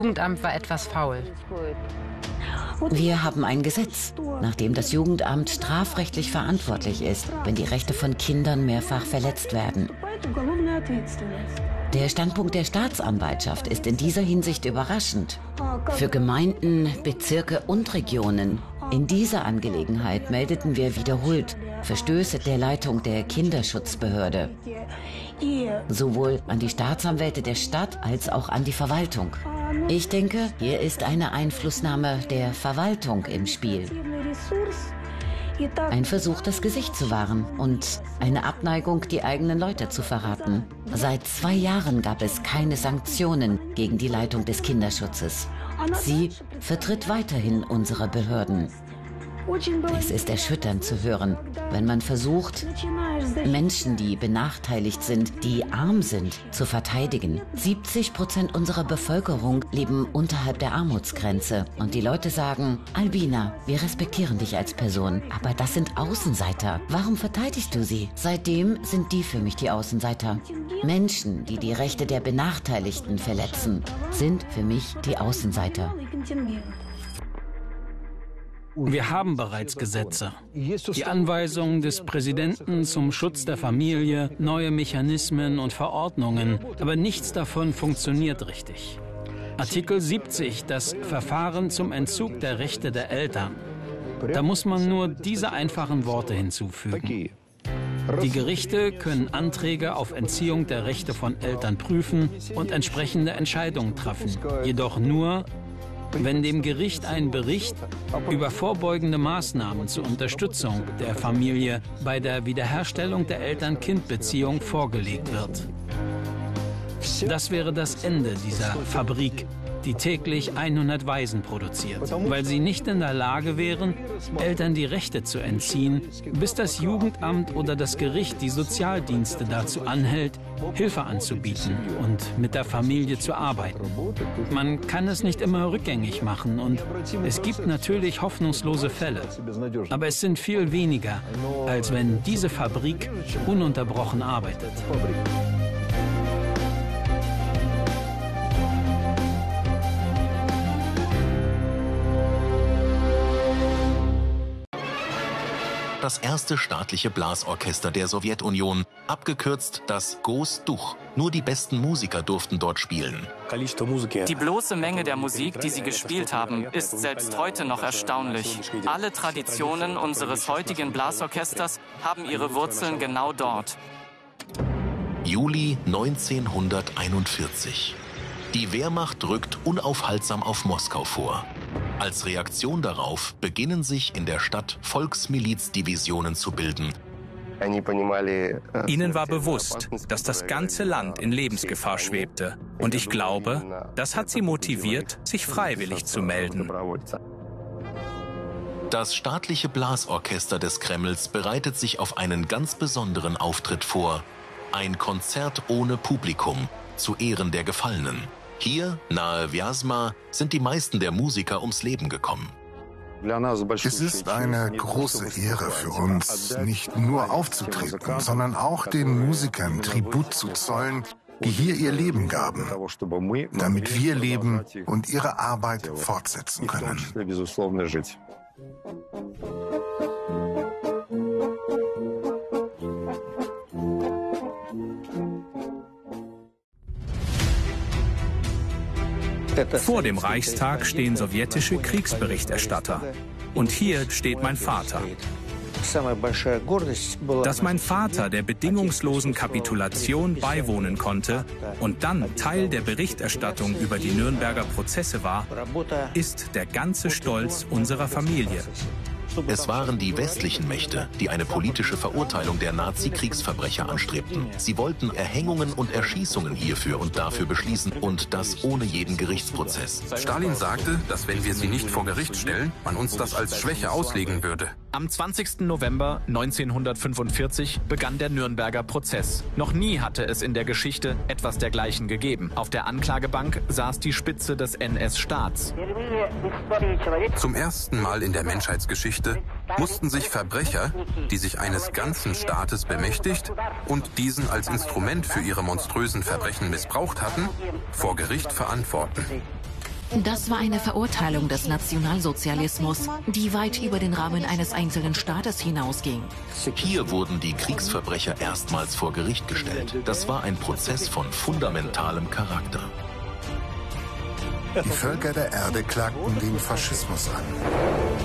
Jugendamt war etwas faul. Wir haben ein Gesetz, nach dem das Jugendamt strafrechtlich verantwortlich ist, wenn die Rechte von Kindern mehrfach verletzt werden. Der Standpunkt der Staatsanwaltschaft ist in dieser Hinsicht überraschend. Für Gemeinden, Bezirke und Regionen in dieser Angelegenheit meldeten wir wiederholt Verstöße der Leitung der Kinderschutzbehörde, sowohl an die Staatsanwälte der Stadt als auch an die Verwaltung. Ich denke, hier ist eine Einflussnahme der Verwaltung im Spiel. Ein Versuch, das Gesicht zu wahren und eine Abneigung, die eigenen Leute zu verraten. Seit 2 Jahren gab es keine Sanktionen gegen die Leitung des Kinderschutzes. Sie vertritt weiterhin unsere Behörden. Es ist erschütternd zu hören, wenn man versucht, Menschen, die benachteiligt sind, die arm sind, zu verteidigen. 70% unserer Bevölkerung leben unterhalb der Armutsgrenze. Und die Leute sagen, Albina, wir respektieren dich als Person, aber das sind Außenseiter. Warum verteidigst du sie? Seitdem sind die für mich die Außenseiter. Menschen, die die Rechte der Benachteiligten verletzen, sind für mich die Außenseiter. Wir haben bereits Gesetze. Die Anweisungen des Präsidenten zum Schutz der Familie, neue Mechanismen und Verordnungen, aber nichts davon funktioniert richtig. Artikel 70, das Verfahren zum Entzug der Rechte der Eltern. Da muss man nur diese einfachen Worte hinzufügen. Die Gerichte können Anträge auf Entziehung der Rechte von Eltern prüfen und entsprechende Entscheidungen treffen, jedoch nur, wenn dem Gericht ein Bericht über vorbeugende Maßnahmen zur Unterstützung der Familie bei der Wiederherstellung der Eltern-Kind-Beziehung vorgelegt wird. Das wäre das Ende dieser Fabrik, die täglich 100 Waisen produziert, weil sie nicht in der Lage wären, Eltern die Rechte zu entziehen, bis das Jugendamt oder das Gericht die Sozialdienste dazu anhält, Hilfe anzubieten und mit der Familie zu arbeiten. Man kann es nicht immer rückgängig machen und es gibt natürlich hoffnungslose Fälle. Aber es sind viel weniger, als wenn diese Fabrik ununterbrochen arbeitet. Das erste staatliche Blasorchester der Sowjetunion, abgekürzt das Gosduch. Nur die besten Musiker durften dort spielen. Die bloße Menge der Musik, die sie gespielt haben, ist selbst heute noch erstaunlich. Alle Traditionen unseres heutigen Blasorchesters haben ihre Wurzeln genau dort. Juli 1941. Die Wehrmacht rückt unaufhaltsam auf Moskau vor. Als Reaktion darauf beginnen sich in der Stadt Volksmilizdivisionen zu bilden. Ihnen war bewusst, dass das ganze Land in Lebensgefahr schwebte. Und ich glaube, das hat sie motiviert, sich freiwillig zu melden. Das staatliche Blasorchester des Kremls bereitet sich auf einen ganz besonderen Auftritt vor. Ein Konzert ohne Publikum, zu Ehren der Gefallenen. Hier, nahe Vyazma, sind die meisten der Musiker ums Leben gekommen. Es ist eine große Ehre für uns, nicht nur aufzutreten, sondern auch den Musikern Tribut zu zollen, die hier ihr Leben gaben, damit wir leben und ihre Arbeit fortsetzen können. Vor dem Reichstag stehen sowjetische Kriegsberichterstatter. Und hier steht mein Vater. Dass mein Vater der bedingungslosen Kapitulation beiwohnen konnte und dann Teil der Berichterstattung über die Nürnberger Prozesse war, ist der ganze Stolz unserer Familie. Es waren die westlichen Mächte, die eine politische Verurteilung der Nazi-Kriegsverbrecher anstrebten. Sie wollten Erhängungen und Erschießungen hierfür und dafür beschließen und das ohne jeden Gerichtsprozess. Stalin sagte, dass wenn wir sie nicht vor Gericht stellen, man uns das als Schwäche auslegen würde. Am 20. November 1945 begann der Nürnberger Prozess. Noch nie hatte es in der Geschichte etwas dergleichen gegeben. Auf der Anklagebank saß die Spitze des NS-Staats. Zum ersten Mal in der Menschheitsgeschichte mussten sich Verbrecher, die sich eines ganzen Staates bemächtigt und diesen als Instrument für ihre monströsen Verbrechen missbraucht hatten, vor Gericht verantworten. Das war eine Verurteilung des Nationalsozialismus, die weit über den Rahmen eines einzelnen Staates hinausging. Hier wurden die Kriegsverbrecher erstmals vor Gericht gestellt. Das war ein Prozess von fundamentalem Charakter. Die Völker der Erde klagten den Faschismus an.